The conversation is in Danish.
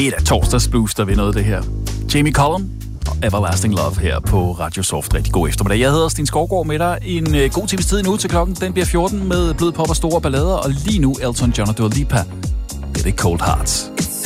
Det er da torsdagsblues, der vil noget det her. Jamie Cullum og Everlasting Love her på Radio Soft. Rigtig god eftermiddag. Jeg hedder Sten Skovgaard med dig. En god times tid nu til klokken. Den bliver 14 med blød pop og store ballader. Og lige nu Elton John og Dua Lipa. Det er Cold Hearts.